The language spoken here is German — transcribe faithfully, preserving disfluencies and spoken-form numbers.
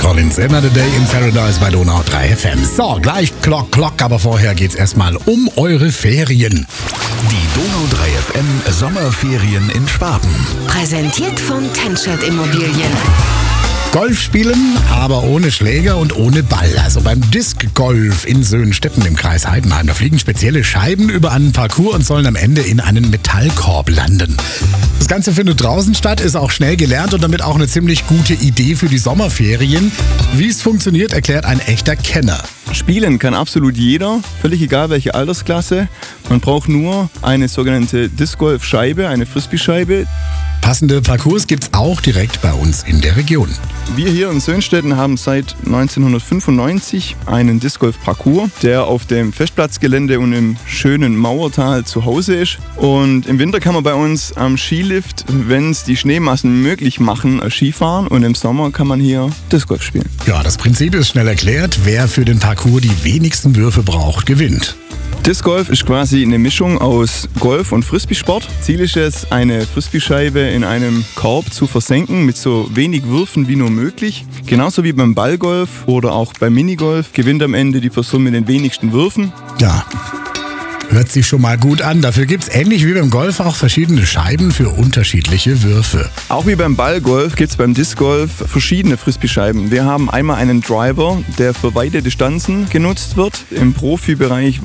Collins, Another Day in Paradise bei Donau drei F M. So, gleich Glock, Glock, aber vorher geht's erstmal um eure Ferien. Die Donau drei F M Sommerferien in Schwaben. Präsentiert von Tenschert Immobilien. Golf spielen, aber ohne Schläger und ohne Ball. Also beim Disc Golf in Söhnstetten im Kreis Heidenheim. Da fliegen spezielle Scheiben über einen Parcours und sollen am Ende in einen Metallkorb landen. Das Ganze findet draußen statt, ist auch schnell gelernt und damit auch eine ziemlich gute Idee für die Sommerferien. Wie es funktioniert, erklärt ein echter Kenner. Spielen kann absolut jeder, völlig egal welche Altersklasse. Man braucht nur eine sogenannte Disc-Golf-Scheibe, eine Frisbee-Scheibe. Passende Parcours gibt's auch direkt bei uns in der Region. Wir hier in Söhnstetten haben seit neunzehnhundertfünfundneunzig einen Disc-Golf-Parcours, der auf dem Festplatzgelände und im schönen Mauertal zu Hause ist. Und im Winter kann man bei uns am Skilift, wenn es die Schneemassen möglich machen, Skifahren. Und im Sommer kann man hier Disc-Golf spielen. Ja, das Prinzip ist schnell erklärt. Wer für den Parcours die wenigsten Würfe braucht, gewinnt. Disc Golf ist quasi eine Mischung aus Golf und Frisbee-Sport. Ziel ist es, eine Frisbee-Scheibe in einem Korb zu versenken mit so wenig Würfen wie nur möglich. Genauso wie beim Ballgolf oder auch beim Minigolf gewinnt am Ende die Person mit den wenigsten Würfen. Ja, hört sich schon mal gut an. Dafür gibt's ähnlich wie beim Golf auch verschiedene Scheiben für unterschiedliche Würfe. Auch wie beim Ballgolf gibt es beim Disc Golf verschiedene Frisbee-Scheiben. Wir haben einmal einen Driver, der für weite Distanzen genutzt wird. Im Profibereich